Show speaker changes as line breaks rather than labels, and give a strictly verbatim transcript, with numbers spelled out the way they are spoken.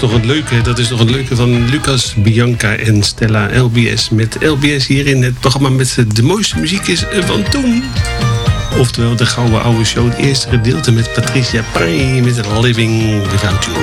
toch een leuke, dat is toch een leuke van Lucas, Bianca en Stella L B S. Met L B S hier in het programma met de mooiste muziek is van toen. Oftewel de gouden oude show, het eerste gedeelte met Patricia Pai met Living Without You.